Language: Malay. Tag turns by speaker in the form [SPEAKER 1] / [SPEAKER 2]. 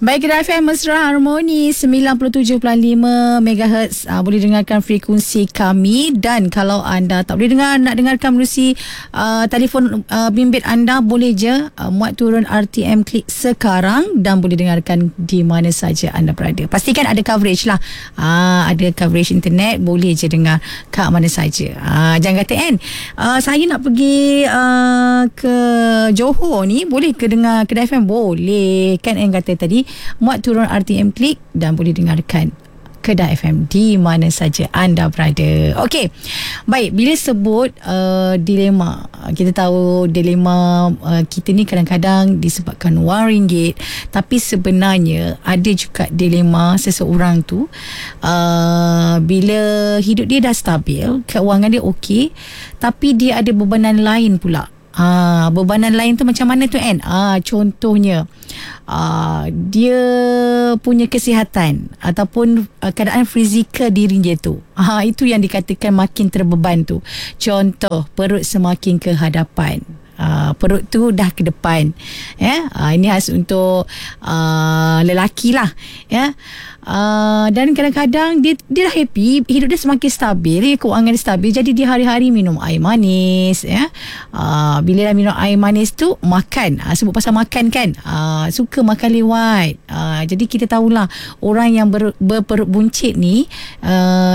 [SPEAKER 1] Baik, Kedah FM Mesra Harmoni 97.5 MHz. Boleh dengarkan frekuensi kami. Dan kalau anda tak boleh dengar, nak dengarkan melalui telefon bimbit anda, boleh je muat turun RTM Klik sekarang dan boleh dengarkan di mana saja anda berada. Pastikan ada coverage lah. Ada coverage internet, boleh je dengar kat mana saja. Jangan kata saya nak pergi ke Johor ni, boleh ke dengar Kedah FM? Boleh. Kan kata tadi, muat turun RTM Klik dan boleh dengarkan Kedah FM di mana saja anda berada. Okey. Baik, bila sebut dilema, kita tahu dilema kita ni kadang-kadang disebabkan RM1, tapi sebenarnya ada juga dilema seseorang tu bila hidup dia dah stabil, keuangan dia okey, tapi dia ada bebanan lain pula. Bebanan lain tu macam mana tu contohnya dia punya kesihatan ataupun keadaan fizikal diri dia tu, itu yang dikatakan makin terbeban tu. Contoh, perut semakin ke hadapan, perut tu dah ke depan, ini khas untuk lelaki lah, dan kadang-kadang dia dah happy, hidup dia semakin stabil, keuangan dia stabil, jadi dia hari-hari minum air manis, bila dah minum air manis tu makan, sebut pasal makan kan, suka makan lewat, jadi kita tahulah orang yang berperut buncit ni